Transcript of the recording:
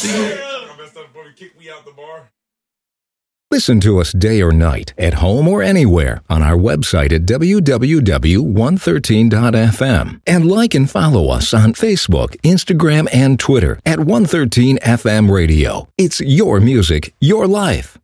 Listen to us day or night, at home or anywhere, on our website at www.113.fm. And like and follow us on Facebook, Instagram, and Twitter at 113FM Radio. It's your music, your life.